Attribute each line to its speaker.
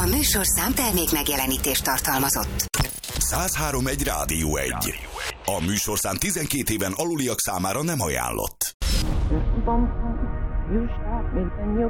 Speaker 1: A műsorszám termék megjelenítést tartalmazott.
Speaker 2: 103.1 Rádió 1. A műsorszám 12 éven aluliak számára nem ajánlott.
Speaker 3: You shot me, then you